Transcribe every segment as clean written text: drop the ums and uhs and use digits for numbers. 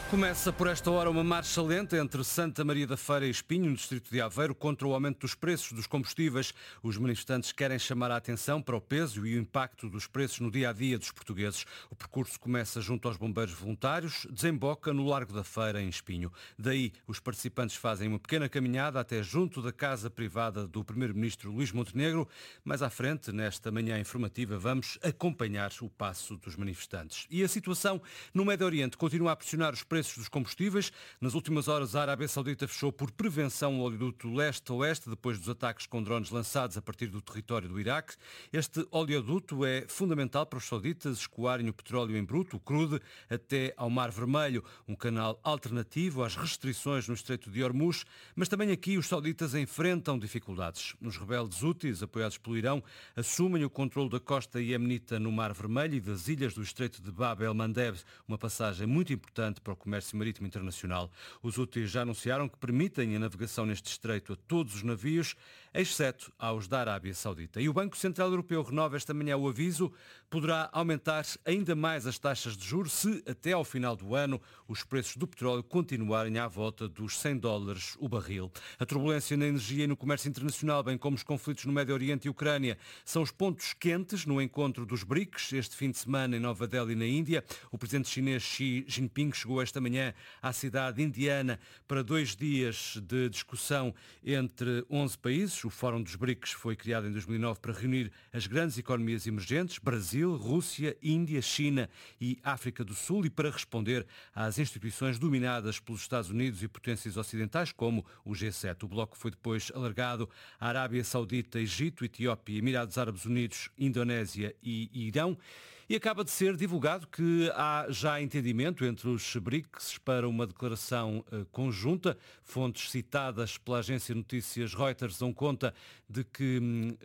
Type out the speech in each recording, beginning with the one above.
Começa por esta hora uma marcha lenta entre Santa Maria da Feira e Espinho, no distrito de Aveiro, contra o aumento dos preços dos combustíveis. Os manifestantes querem chamar a atenção para o peso e o impacto dos preços no dia-a-dia dos portugueses. O percurso começa junto aos bombeiros voluntários, desemboca no Largo da Feira, em Espinho. Daí, os participantes fazem uma pequena caminhada até junto da casa privada do primeiro-ministro Luís Montenegro. Mais à frente, nesta manhã informativa, vamos acompanhar o passo dos manifestantes. E a situação no Médio Oriente continua a pressionar os preços dos combustíveis. Nas últimas horas, a Arábia Saudita fechou por prevenção o oleoduto leste-oeste depois dos ataques com drones lançados a partir do território do Iraque. Este oleoduto é fundamental para os sauditas escoarem o petróleo em bruto, o crude, até ao Mar Vermelho, um canal alternativo às restrições no Estreito de Hormuz, mas também aqui os sauditas enfrentam dificuldades. Os rebeldes houthis, apoiados pelo Irão, assumem o controle da costa iemenita no Mar Vermelho e das ilhas do Estreito de Bab el-Mandeb, uma passagem muito importante para o comércio marítimo internacional. Os houthis já anunciaram que permitem a navegação neste estreito a todos os navios, exceto aos da Arábia Saudita. E o Banco Central Europeu renova esta manhã o aviso, poderá aumentar ainda mais as taxas de juros se, até ao final do ano, os preços do petróleo continuarem à volta dos $100 o barril. A turbulência na energia e no comércio internacional, bem como os conflitos no Médio Oriente e Ucrânia, são os pontos quentes no encontro dos BRICS, este fim de semana em Nova Delhi, na Índia. O presidente chinês Xi Jinping chegou esta manhã à cidade indiana para 2 dias de discussão entre 11 países. O Fórum dos BRICS foi criado em 2009 para reunir as grandes economias emergentes, Brasil, Rússia, Índia, China e África do Sul, e para responder às instituições dominadas pelos Estados Unidos e potências ocidentais, como o G7. O bloco foi depois alargado à Arábia Saudita, Egito, Etiópia, Emirados Árabes Unidos, Indonésia e Irão. E acaba de ser divulgado que há já entendimento entre os BRICS para uma declaração conjunta. Fontes citadas pela agência de notícias Reuters dão conta de que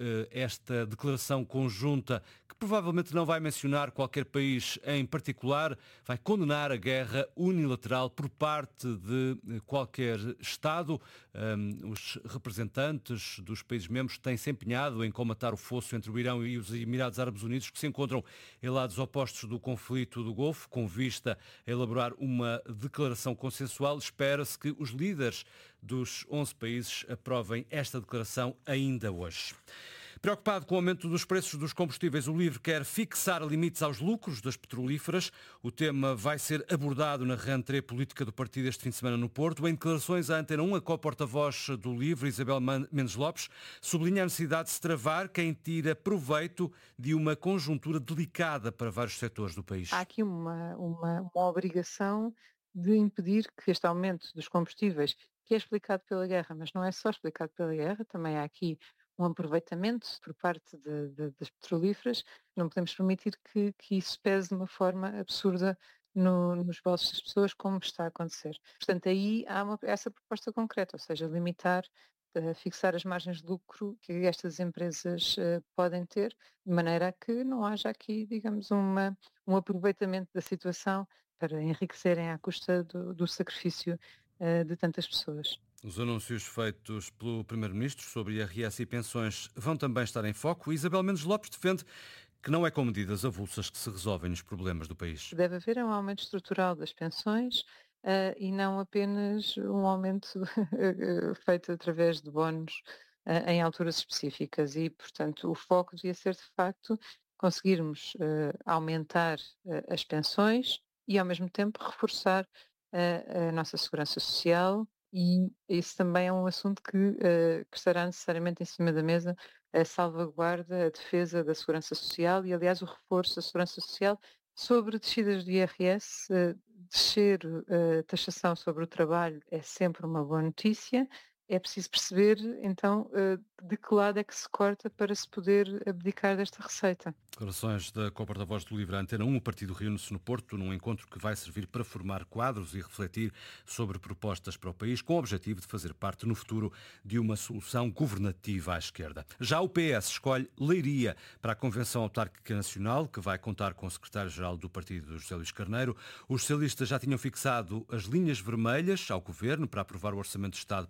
esta declaração conjunta, que provavelmente não vai mencionar qualquer país em particular, vai condenar a guerra unilateral por parte de qualquer Estado. Os representantes dos países membros têm se empenhado em colmatar o fosso entre o Irão e os Emirados Árabes Unidos, que se encontram em lados opostos do conflito do Golfo, com vista a elaborar uma declaração consensual. Espera-se que os líderes dos 11 países aprovem esta declaração ainda hoje. Preocupado com o aumento dos preços dos combustíveis, o LIVRE quer fixar limites aos lucros das petrolíferas. O tema vai ser abordado na rentrée política do partido este fim de semana no Porto. Em declarações à Antena 1, a co-porta-voz do LIVRE, Isabel Mendes Lopes, sublinha a necessidade de se travar quem tira proveito de uma conjuntura delicada para vários setores do país. Há aqui uma obrigação de impedir que este aumento dos combustíveis, que é explicado pela guerra, mas não é só explicado pela guerra, também há aqui um aproveitamento por parte das petrolíferas. Não podemos permitir que isso pese de uma forma absurda nos bolsos das pessoas, como está a acontecer. Portanto, aí há essa proposta concreta, ou seja, limitar, fixar as margens de lucro que estas empresas podem ter, de maneira a que não haja aqui, digamos, um aproveitamento da situação para enriquecerem à custa do sacrifício de tantas pessoas. Os anúncios feitos pelo Primeiro-Ministro sobre IRS e pensões vão também estar em foco. Isabel Mendes Lopes defende que não é com medidas avulsas que se resolvem os problemas do país. Deve haver um aumento estrutural das pensões e não apenas um aumento feito através de bónus em alturas específicas. E, portanto, o foco devia ser, de facto, conseguirmos aumentar as pensões e, ao mesmo tempo, reforçar a nossa segurança social. E isso também é um assunto que estará necessariamente em cima da mesa, a salvaguarda, a defesa da segurança social e, aliás, o reforço da segurança social sobre descidas de IRS. Descer a taxação sobre o trabalho é sempre uma boa notícia. É preciso perceber, então, de que lado é que se corta para se poder abdicar desta receita. Declarações da co-porta-voz do LIVRE à Antena 1. O partido reúne-se no Porto num encontro que vai servir para formar quadros e refletir sobre propostas para o país, com o objetivo de fazer parte no futuro de uma solução governativa à esquerda. Já o PS escolhe Leiria para a Convenção Autárquica Nacional, que vai contar com o secretário-geral do partido, José Luís Carneiro. Os socialistas já tinham fixado as linhas vermelhas ao governo para aprovar o Orçamento de Estado para 2020.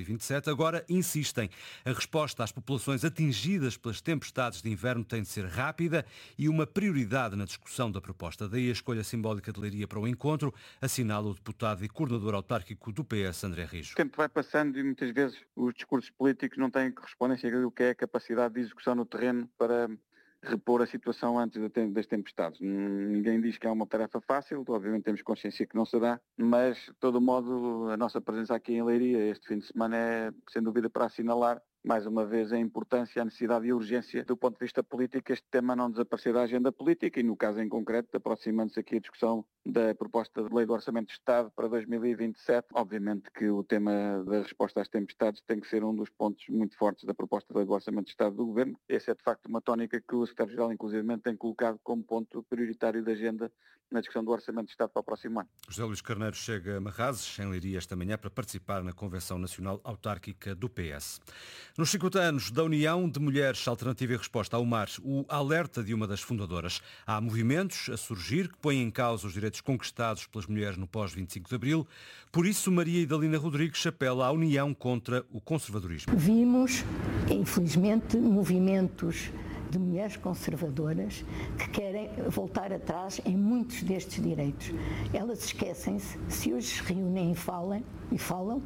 2027, agora insistem. A resposta às populações atingidas pelas tempestades de inverno tem de ser rápida e uma prioridade na discussão da proposta. Daí a escolha simbólica de Leiria para o encontro, assinala o deputado e coordenador autárquico do PS, André Rijo. O tempo vai passando e muitas vezes os discursos políticos não têm correspondência do que é a capacidade de execução no terreno para repor a situação antes das tempestades. Ninguém diz que é uma tarefa fácil, obviamente temos consciência que não se dá, mas de todo modo a nossa presença aqui em Leiria este fim de semana é sem dúvida para assinalar mais uma vez a importância, a necessidade e a urgência do ponto de vista político, este tema não desaparecer da agenda política e no caso em concreto, aproximando-se aqui a discussão da proposta de lei do Orçamento de Estado para 2027. Obviamente que o tema da resposta às tempestades tem que ser um dos pontos muito fortes da proposta de lei do Orçamento de Estado do Governo. Essa é de facto uma tónica que o Secretário-Geral inclusivamente tem colocado como ponto prioritário da agenda na discussão do Orçamento de Estado para o próximo ano. José Luís Carneiro chega a Marrazes, em Leiria, esta manhã para participar na Convenção Nacional Autárquica do PS. Nos 50 anos da União de Mulheres Alternativa e Resposta ao Mar, o alerta de uma das fundadoras. Há movimentos a surgir que põem em causa os direitos conquistados pelas mulheres no pós-25 de Abril. Por isso, Maria Idalina Rodrigues apela à união contra o conservadorismo. Vimos, infelizmente, movimentos de mulheres conservadoras que querem voltar atrás em muitos destes direitos. Elas esquecem-se, se hoje se reúnem e falam,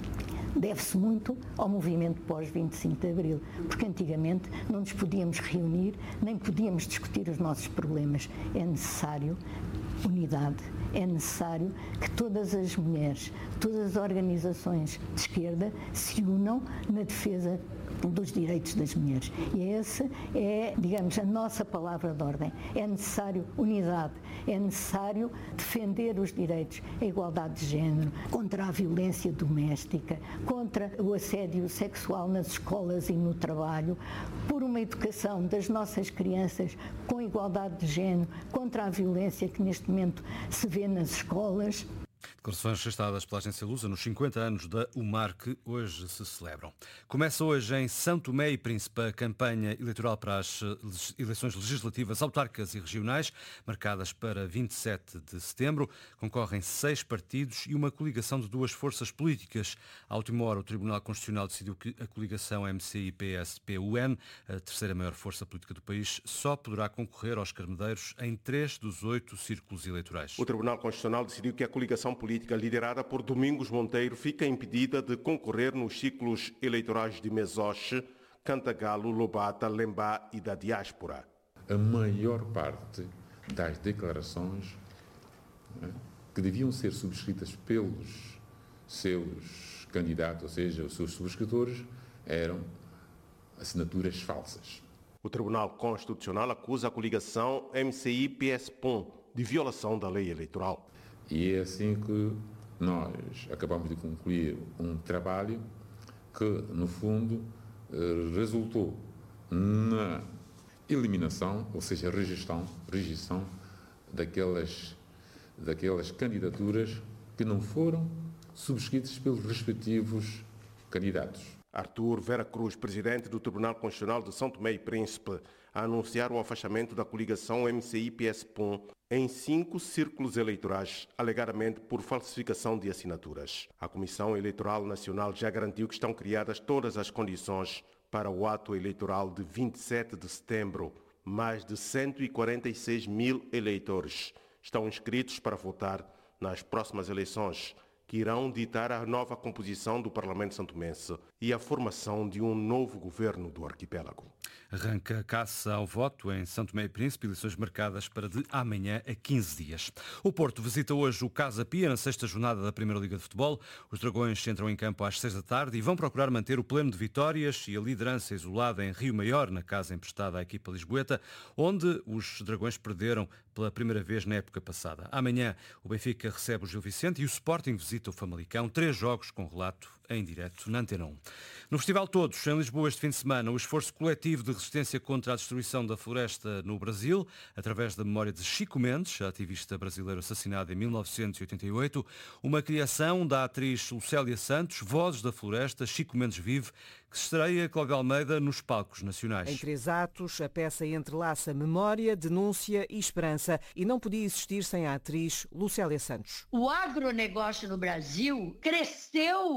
deve-se muito ao movimento pós-25 de Abril, porque antigamente não nos podíamos reunir, nem podíamos discutir os nossos problemas. É necessário unidade, é necessário que todas as mulheres, todas as organizações de esquerda se unam na defesa dos direitos das mulheres. E essa é, digamos, a nossa palavra de ordem. É necessário unidade, é necessário defender os direitos, a igualdade de género, contra a violência doméstica, contra o assédio sexual nas escolas e no trabalho, por uma educação das nossas crianças com igualdade de género, contra a violência que neste momento se vê nas escolas. Declarações registradas pela Agência Lusa nos 50 anos da UMAR que hoje se celebram. Começa hoje em São Tomé e Príncipe a campanha eleitoral para as eleições legislativas autárquicas e regionais, marcadas para 27 de setembro. Concorrem 6 partidos e uma coligação de 2 forças políticas. À última hora, o Tribunal Constitucional decidiu que a coligação MCI-PS-PUN, a terceira maior força política do país, só poderá concorrer aos Carmedeiros em 3 dos 8 círculos eleitorais. O Tribunal Constitucional decidiu que a coligação política liderada por Domingos Monteiro fica impedida de concorrer nos ciclos eleitorais de Mesoche, Cantagalo, Lobata, Lembá e da Diáspora. A maior parte das declarações que deviam ser subscritas pelos seus candidatos, ou seja, os seus subscritores, eram assinaturas falsas. O Tribunal Constitucional acusa a coligação MCI-PS-PUN de violação da lei eleitoral. E é assim que nós acabamos de concluir um trabalho que, no fundo, resultou na eliminação, ou seja, rejeição daquelas candidaturas que não foram subscritas pelos respectivos candidatos. Arthur Vera Cruz, presidente do Tribunal Constitucional de São Tomé e Príncipe, a anunciar o afastamento da coligação MCI-PS-PUN em 5 círculos eleitorais, alegadamente por falsificação de assinaturas. A Comissão Eleitoral Nacional já garantiu que estão criadas todas as condições para o ato eleitoral de 27 de setembro. Mais de 146 mil eleitores estão inscritos para votar nas próximas eleições, que irão ditar a nova composição do Parlamento santomense e a formação de um novo governo do arquipélago. Arranca a caça ao voto em São Tomé e Príncipe, eleições marcadas para de amanhã a 15 dias. O Porto visita hoje o Casa Pia na 6ª jornada da Primeira Liga de Futebol. Os Dragões entram em campo às 6 da tarde e vão procurar manter o pleno de vitórias e a liderança isolada em Rio Maior, na casa emprestada à equipa lisboeta, onde os Dragões perderam pela primeira vez na época passada. Amanhã o Benfica recebe o Gil Vicente e o Sporting visita o Famalicão. 3 jogos com relato em direto na Antena 1. No Festival Todos, em Lisboa, este fim de semana, o esforço coletivo de resistência contra a destruição da floresta no Brasil, através da memória de Chico Mendes, a ativista brasileiro assassinado em 1988, uma criação da atriz Lucélia Santos, Vozes da Floresta, Chico Mendes Vive, que se estreia, Cláudia Almeida, nos palcos nacionais. Em 3 atos, a peça entrelaça memória, denúncia e esperança, e não podia existir sem a atriz Lucélia Santos. O agronegócio no Brasil cresceu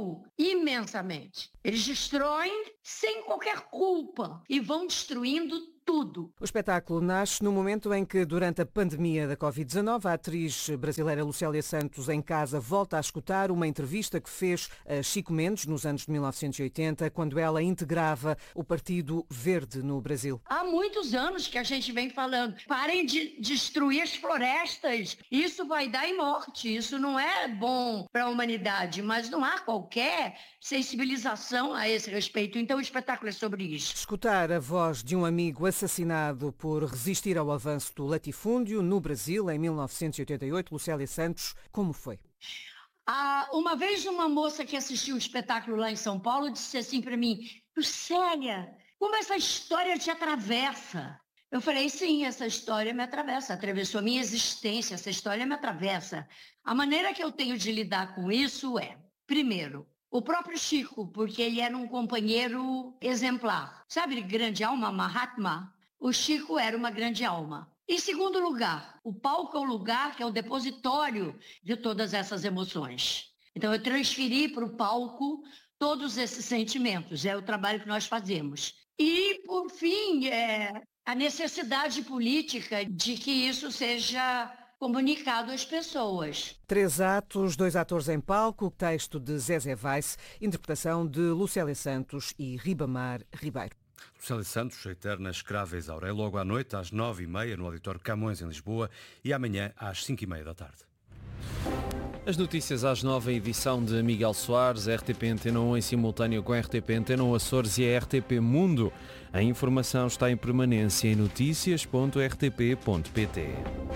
imensamente. Eles destroem sem qualquer culpa e vão destruindo tudo. O espetáculo nasce no momento em que, durante a pandemia da Covid-19, a atriz brasileira Lucélia Santos, em casa, volta a escutar uma entrevista que fez a Chico Mendes nos anos de 1980, quando ela integrava o Partido Verde no Brasil. Há muitos anos que a gente vem falando, parem de destruir as florestas, isso vai dar em morte, isso não é bom para a humanidade, mas não há qualquer sensibilização a esse respeito. Então o espetáculo é sobre isso. Escutar a voz de um amigo assassinado por resistir ao avanço do latifúndio no Brasil em 1988, Lucélia Santos, como foi? Uma vez uma moça que assistiu o espetáculo lá em São Paulo disse assim para mim, Lucélia, como essa história te atravessa? Eu falei, sim, essa história me atravessa, atravessou a minha existência, essa história me atravessa. A maneira que eu tenho de lidar com isso é, primeiro, o próprio Chico, porque ele era um companheiro exemplar. Sabe, grande alma, Mahatma? O Chico era uma grande alma. Em segundo lugar, o palco é o lugar que é o depositório de todas essas emoções. Então eu transferi para o palco todos esses sentimentos, é o trabalho que nós fazemos. E, por fim, a necessidade política de que isso seja comunicado às pessoas. 3 atos, 2 atores em palco, texto de Zezé Weiss, interpretação de Lucélia Santos e Ribamar Ribeiro. Lucélia Santos, a eterna escrava Isaura, é logo à noite, às 9h30, no Auditório Camões, em Lisboa, e amanhã, às 5h30 da tarde. As notícias às 9, edição de Miguel Soares, RTP Antena 1 em simultâneo com a RTP Antena 1 Açores e a RTP Mundo. A informação está em permanência em noticias.rtp.pt.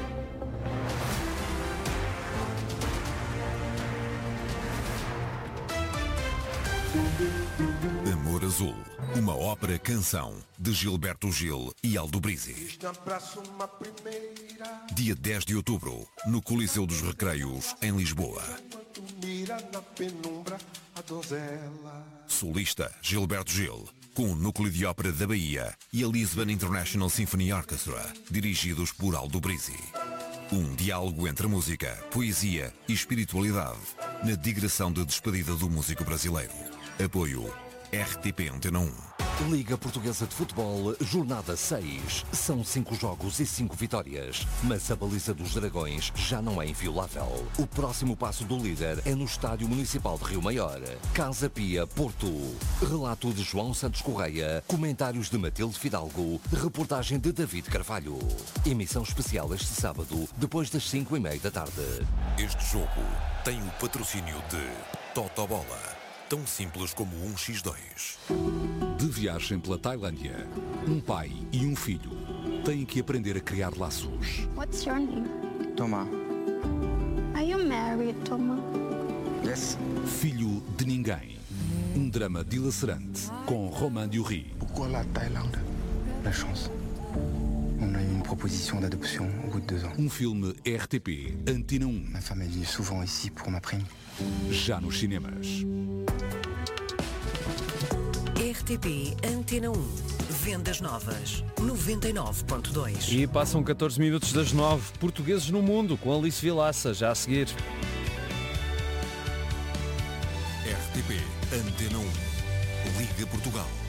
Amor Azul, uma ópera-canção de Gilberto Gil e Aldo Brizzi. Dia 10 de outubro, no Coliseu dos Recreios, em Lisboa. Solista Gilberto Gil, com o Núcleo de Ópera da Bahia e a Lisbon International Symphony Orchestra, dirigidos por Aldo Brizzi. Um diálogo entre música, poesia e espiritualidade, na digressão de despedida do músico brasileiro. Apoio RTP Antena 1. Liga Portuguesa de Futebol, jornada 6. São 5 jogos e 5 vitórias. Mas a baliza dos Dragões já não é inviolável. O próximo passo do líder é no Estádio Municipal de Rio Maior. Casa Pia, Porto. Relato de João Santos Correia. Comentários de Matilde Fidalgo. Reportagem de David Carvalho. Emissão especial este sábado, depois das 5h30 da tarde. Este jogo tem o patrocínio de Totobola. Tão simples como 1x2. De viagem pela Tailândia, um pai e um filho têm que aprender a criar laços. What's your name? Thomas. Are you married, Thomas? Yes. Filho de Ninguém. Um drama dilacerante com Romain Dury. Pourquoi la Thaïlande? La chance. On a eu une proposition d'adoption au bout de 2 ans. Um filme RTP Antena 1. Ma femme est venue souvent ici pour ma prime. Já nos cinemas. RTP Antena 1. Vendas novas. 99.2. E passam 14 minutos das 9. Portugueses no Mundo, com Alice Vilaça, já a seguir. RTP Antena 1. Liga Portugal.